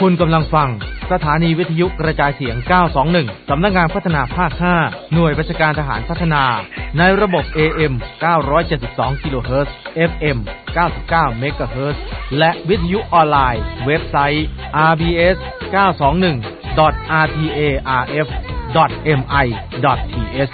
คุณกำลังฟังสถานีวิทยุกระจายเสียง 921 สำนักงานพัฒนาภาค 5 หน่วยบัญชาการทหารพัฒนาในระบบ AM 972 กิโลเฮิรตซ์ FM 99 เมกะเฮิรตซ์และวิทยุออนไลน์เว็บไซต์ rbs921.rtarf.mi.th